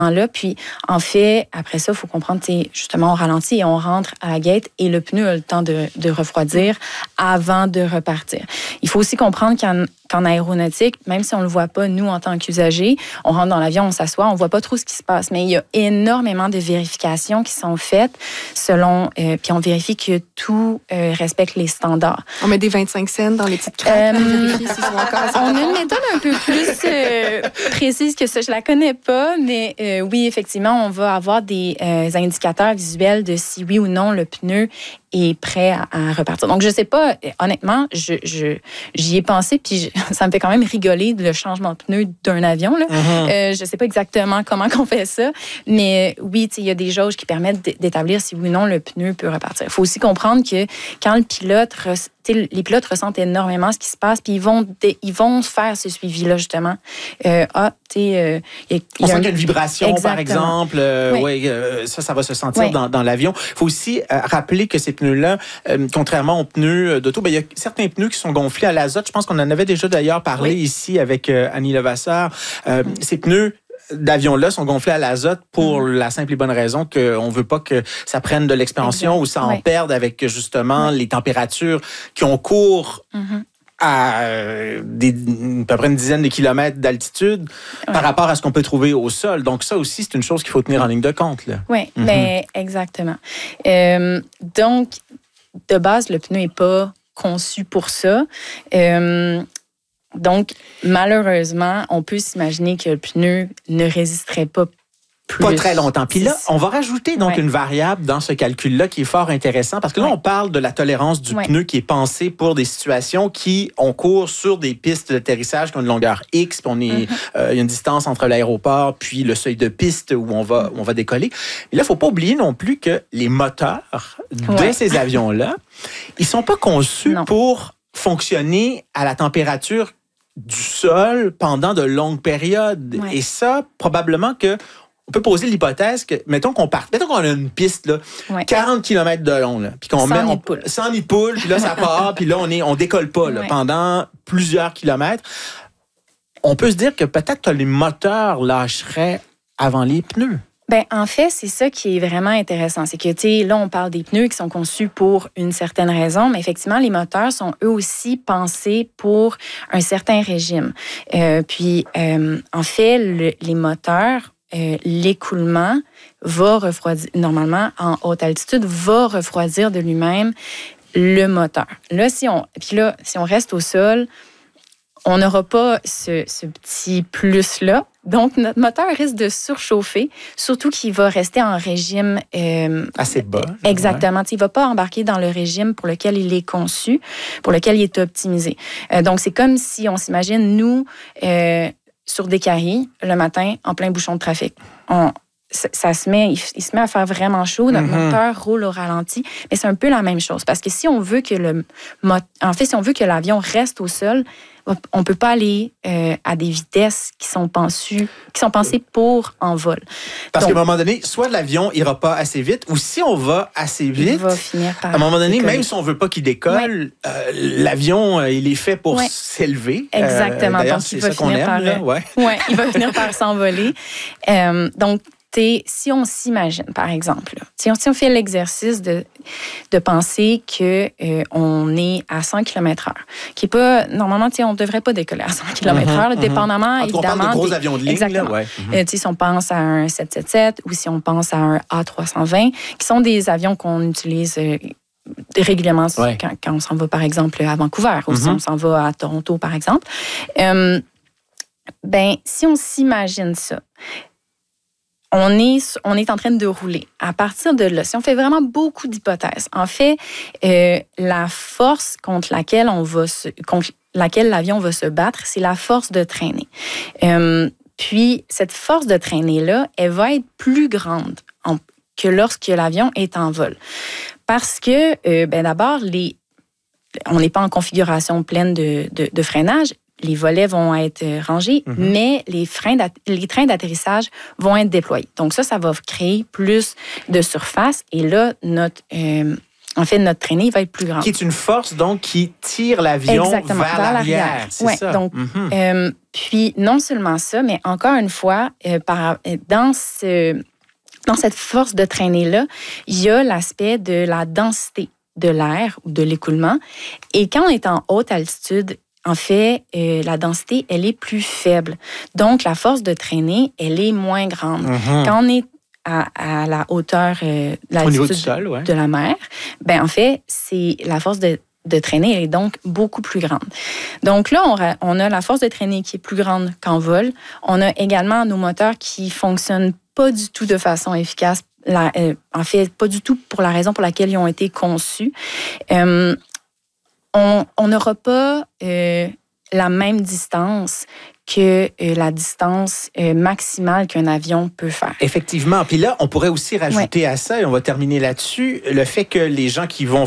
là. Puis, en fait, après ça, il faut comprendre, justement, on ralentit et on rentre à la gate et le pneu a le temps de refroidir avant de repartir. Il faut aussi comprendre qu'en aéronautique, même si on ne le voit pas, nous, en tant qu'usagers, on rentre dans l'avion, on s'assoit, on ne voit pas trop ce qui se passe. Mais il y a énormément de vérifications qui sont faites puis on vérifie que tout respecte les standards. On met des 25 cents dans les petites craques pour vérifier s'ils sont encore... On a une méthode un peu plus précise que ça. Je la connais pas, mais oui, effectivement, on va avoir des indicateurs visuels de si oui ou non le pneu est prêt à repartir. Donc, je sais pas, honnêtement, j'y ai pensé, puis ça me fait quand même rigoler le changement de pneu d'un avion. Là. Je sais pas exactement comment on fait ça, mais oui, il y a des jauges qui permettent d'établir si oui ou non le pneu peut repartir. Il faut aussi comprendre que quand le pilote... les pilotes ressentent énormément ce qui se passe, puis ils vont faire ce suivi-là, justement. On sent qu'il y a une vibration, exactement. Par exemple. Oui. Ça va se sentir dans l'avion. Il faut aussi rappeler que ces pneus-là, contrairement aux pneus d'auto, il y a certains pneus qui sont gonflés à l'azote. Je pense qu'on en avait déjà d'ailleurs parlé ici avec Annie Levasseur. Ces pneus d'avions-là sont gonflés à l'azote pour la simple et bonne raison qu'on ne veut pas que ça prenne de l'expansion ou ça en perde avec justement les températures qui ont cours à peu près une dizaine de kilomètres d'altitude par rapport à ce qu'on peut trouver au sol. Donc ça aussi, c'est une chose qu'il faut tenir en ligne de compte. Oui, mais exactement. Donc, de base, le pneu n'est pas conçu pour ça. Donc, malheureusement, on peut s'imaginer que le pneu ne résisterait pas plus. Pas très longtemps. Puis là, on va rajouter donc une variable dans ce calcul-là qui est fort intéressant parce que là, on parle de la tolérance du pneu qui est pensée pour des situations qui ont cours sur des pistes d'atterrissage qui ont une longueur X, puis il y a une distance entre l'aéroport puis le seuil de piste où on va décoller. Mais là, il ne faut pas oublier non plus que les moteurs de ces avions-là, ils ne sont pas conçus pour fonctionner à la température du sol pendant de longues périodes. Et ça, probablement que on peut poser l'hypothèse que, mettons qu'on a une piste, là, 40 km de long, là, puis qu'on met 100 nids de poule, puis là, ça part, puis là, on décolle pas là, pendant plusieurs kilomètres. On peut se dire que peut-être que les moteurs lâcheraient avant les pneus. Ben, en fait, c'est ça qui est vraiment intéressant. C'est que, là, on parle des pneus qui sont conçus pour une certaine raison, mais effectivement, les moteurs sont eux aussi pensés pour un certain régime. En fait, les moteurs, l'écoulement va refroidir, normalement, en haute altitude, va refroidir de lui-même le moteur. Là, si on reste au sol, on n'aura pas ce petit plus-là. Donc, notre moteur risque de surchauffer, surtout qu'il va rester en régime... assez bas. Exactement. Il ne va pas embarquer dans le régime pour lequel il est conçu, pour lequel il est optimisé. Donc, c'est comme si on s'imagine, nous, sur des carrés, le matin, en plein bouchon de trafic. Il se met à faire vraiment chaud, notre moteur roule au ralenti, mais c'est un peu la même chose. Parce que si on veut que l'avion reste au sol, on ne peut pas aller à des vitesses qui sont pensées pour en vol. Parce qu'à un moment donné, soit l'avion n'ira pas assez vite, ou si on va assez vite, il va finir par à un moment donné, décoller. Même si on ne veut pas qu'il décolle, l'avion, il est fait pour s'élever. Exactement. D'ailleurs, donc, c'est ça qu'on aime. Il va finir par s'envoler. Donc, si on s'imagine, par exemple, là, si on fait l'exercice de penser qu'on est à 100 km/h, qui est pas, normalement, on ne devrait pas décoller à 100 km/h, dépendamment, évidemment. On parle de gros avions de ligne. Exactement. Là, si on pense à un 777 ou si on pense à un A320, qui sont des avions qu'on utilise régulièrement quand on s'en va, par exemple, à Vancouver ou si on s'en va à Toronto, par exemple. Si on s'imagine ça, on est en train de rouler. À partir de là, si on fait vraiment beaucoup d'hypothèses, en fait, la force contre laquelle l'avion va se battre, c'est la force de traînée. Puis, cette force de traînée-là, elle va être plus grande que lorsque l'avion est en vol. Parce que, d'abord, on n'est pas en configuration pleine de freinage. Les volets vont être rangés, mais les trains d'atterrissage vont être déployés. Donc ça va créer plus de surface. Et là, notre traînée va être plus grande. Qui est une force, donc, qui tire l'avion vers l'arrière. C'est ça. Donc, Puis, non seulement ça, mais encore une fois, dans cette force de traîner-là, il y a l'aspect de la densité de l'air ou de l'écoulement. Et quand on est en haute altitude, en fait, la densité, elle est plus faible. Donc, la force de traîner, elle est moins grande. Quand on est à la hauteur de la mer, ben en fait, c'est la force de traîner, elle est donc beaucoup plus grande. Donc là, on a la force de traîner qui est plus grande qu'en vol. On a également nos moteurs qui fonctionnent pas du tout de façon efficace. En fait, pas du tout pour la raison pour laquelle ils ont été conçus. On n'aura pas la même distance que la distance maximale qu'un avion peut faire. Effectivement. Puis là, on pourrait aussi rajouter à ça, et on va terminer là-dessus, le fait que les gens qui vont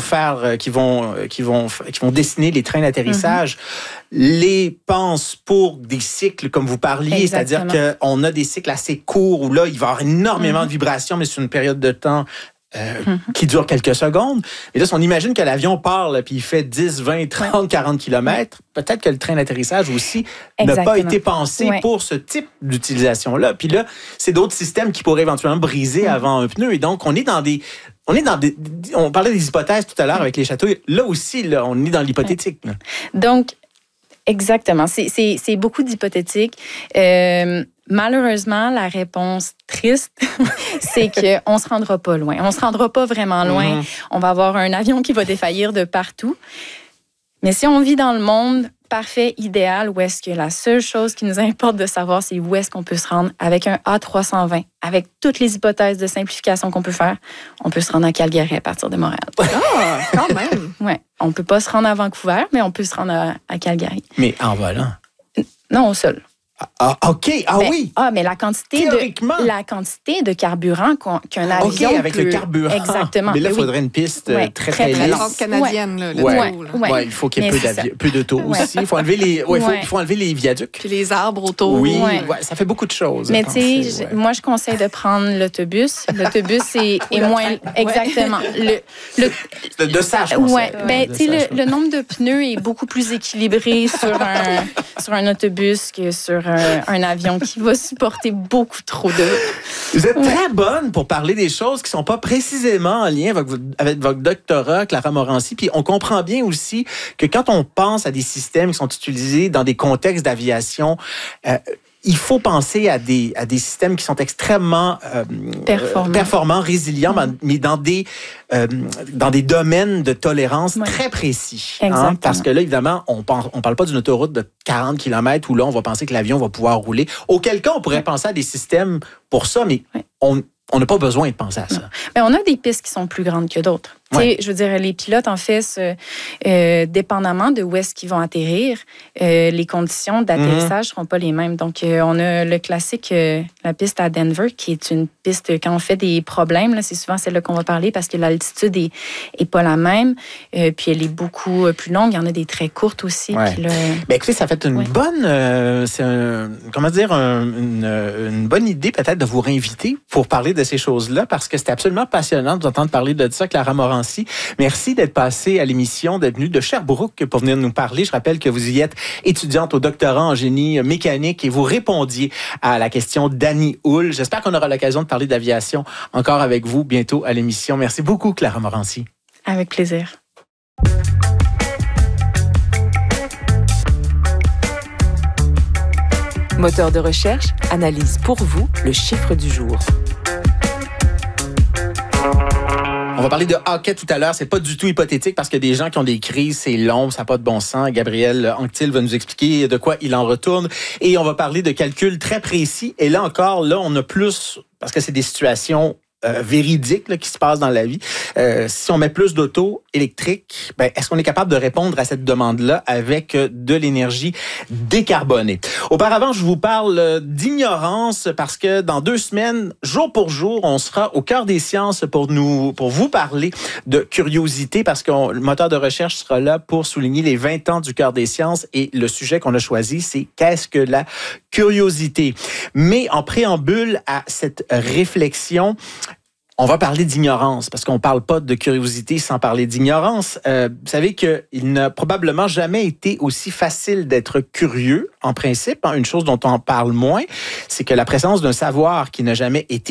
dessiner les trains d'atterrissage les pensent pour des cycles, comme vous parliez, Exactement. c'est-à-dire qu'on a des cycles assez courts où là, il va y avoir énormément de vibrations, mais sur une période de temps qui dure quelques secondes. Et là, si on imagine que l'avion part, là, puis il fait 10, 20, 30, 40 kilomètres, peut-être que le train d'atterrissage aussi n'a pas été pensé pour ce type d'utilisation-là. Puis là, c'est d'autres systèmes qui pourraient éventuellement briser avant un pneu. Et donc, on parlait des hypothèses tout à l'heure avec les châteaux. Là aussi, là, on est dans l'hypothétique. Là. Donc, exactement. C'est beaucoup d'hypothétiques. Malheureusement, la réponse triste, c'est qu'on ne se rendra pas loin. On ne se rendra pas vraiment loin. On va avoir un avion qui va défaillir de partout. Mais si on vit dans le monde parfait, idéal, où est-ce que la seule chose qui nous importe de savoir, c'est où est-ce qu'on peut se rendre avec un A320, avec toutes les hypothèses de simplification qu'on peut faire, on peut se rendre à Calgary à partir de Montréal. Ah, quand même! Oui, on ne peut pas se rendre à Vancouver, mais on peut se rendre à Calgary. Mais en volant? Non, au sol. Ah, OK. Ah oui. Mais la quantité de carburant qu'un avion OK, avec peut... le carburant. Exactement. Mais là, il faudrait une piste très La lisse. trente canadienne, là, Il faut qu'il y ait peu d'auto aussi. Il faut enlever les viaducs. Puis les arbres autour. Oui, ça fait beaucoup de choses. Mais tu sais, moi, je conseille de prendre l'autobus. L'autobus est moins... Exactement. De ça, je conseille. Ben, tu sais, le nombre de pneus est beaucoup plus équilibré sur un autobus que sur un avion qui va supporter beaucoup trop de... Vous êtes très bonne pour parler des choses qui ne sont pas précisément en lien avec votre doctorat, Clara Morancy. Puis on comprend bien aussi que quand on pense à des systèmes qui sont utilisés dans des contextes d'aviation, il faut penser à des systèmes qui sont extrêmement performants, résilients, mais dans des domaines de tolérance très précis. Parce que là, évidemment, on parle pas d'une autoroute de 40 km où là, on va penser que l'avion va pouvoir rouler. Auquel cas, on pourrait penser à des systèmes pour ça, mais on n'a pas besoin de penser à ça. Mais on a des pistes qui sont plus grandes que d'autres. Je veux dire, les pilotes, en fait, dépendamment de où est-ce qu'ils vont atterrir, les conditions d'atterrissage ne seront pas les mêmes. Donc, on a le classique, la piste à Denver, qui est une piste, quand on fait des problèmes, là, c'est souvent celle-là qu'on va parler parce que l'altitude est pas la même. Puis, elle est beaucoup plus longue. Il y en a des très courtes aussi. Puis là, écoutez, ça fait une bonne... une bonne idée peut-être de vous réinviter pour parler de ces choses-là parce que c'était absolument passionnant de vous entendre parler de ça, Clara Morancy. Merci d'être passée à l'émission, d'être venue de Sherbrooke pour venir nous parler. Je rappelle que vous y êtes étudiante au doctorat en génie mécanique et vous répondiez à la question d'Annie Houle. J'espère qu'on aura l'occasion de parler d'aviation encore avec vous bientôt à l'émission. Merci beaucoup, Clara Morancy. Avec plaisir. Moteur de recherche analyse pour vous le chiffre du jour. On va parler de hockey tout à l'heure. C'est pas du tout hypothétique parce que des gens qui ont des crises, c'est long, ça n'a pas de bon sens. Gabriel Anctil va nous expliquer de quoi il en retourne. Et on va parler de calculs très précis. Et là encore, on a plus, parce que c'est des situations véridiques là, qui se passent dans la vie. Si on met plus d'auto électrique, est-ce qu'on est capable de répondre à cette demande-là avec de l'énergie décarbonée? Auparavant, je vous parle d'ignorance parce que dans 2 semaines, jour pour jour, on sera au cœur des sciences pour vous parler de curiosité parce que le moteur de recherche sera là pour souligner les 20 ans du cœur des sciences et le sujet qu'on a choisi, c'est qu'est-ce que la curiosité? Mais en préambule à cette réflexion, On va parler d'ignorance, parce qu'on ne parle pas de curiosité sans parler d'ignorance. Vous savez qu'il n'a probablement jamais été aussi facile d'être curieux, en principe. Une chose dont on parle moins, c'est que la présence d'un savoir qui n'a jamais été